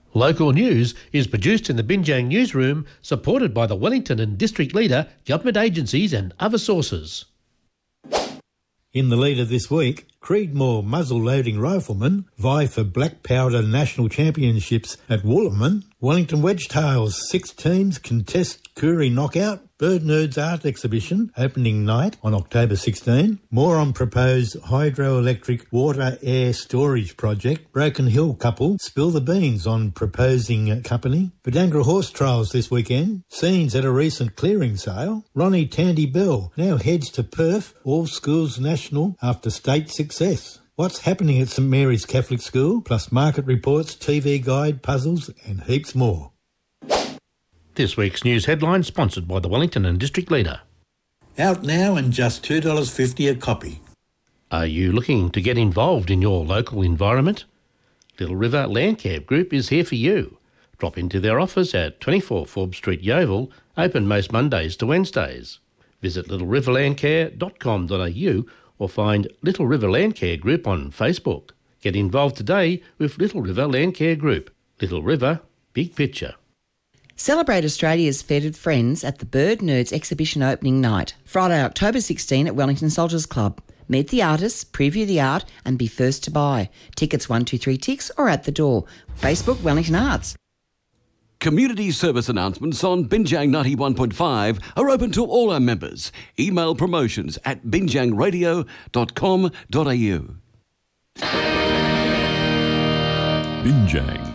Local news is produced in the Binjang newsroom, supported by the Wellington and District Leader, government agencies and other sources. In the leader this week, Creedmoor muzzle-loading riflemen vie for Black Powder National Championships at Wooloman. Wellington Wedgetails 6 teams contest Koori Knockout. Bird Nerds Art Exhibition opening night on October 16. More on proposed hydroelectric water-air storage project. Broken Hill couple spill the beans on proposing company. Budangra Horse Trials this weekend. Scenes at a recent clearing sale. Ronnie Tandy Bell now heads to Perth, All Schools National after state success. What's happening at St Mary's Catholic School, plus market reports, TV guide, puzzles and heaps more. This week's news headline sponsored by the Wellington and District Leader. Out now and just $2.50 a copy. Are you looking to get involved in your local environment? Little River Landcare Group is here for you. Drop into their office at 24 Forbes Street, Yeovil, open most Mondays to Wednesdays. Visit littleriverlandcare.com.au or find Little River Landcare Group on Facebook. Get involved today with Little River Landcare Group. Little River, big picture. Celebrate Australia's Feathered Friends at the Bird Nerds exhibition opening night, Friday, October 16 at Wellington Soldiers Club. Meet the artists, preview the art and be first to buy. Tickets 123 Ticks or at the door. Facebook Wellington Arts. Community service announcements on Binjang 91.5 are open to all our members. Email promotions at binjangradio.com.au. Binjang